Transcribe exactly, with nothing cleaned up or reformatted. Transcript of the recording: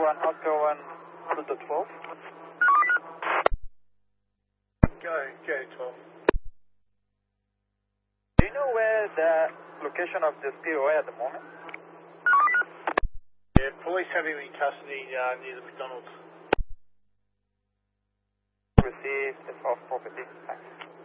one, Oscar one, Pluto twelve. Go, go twelve. Do you know where the location of this P O A at the moment? Yeah, police have him in custody uh, near the McDonald's. Received, it's off property. Thanks.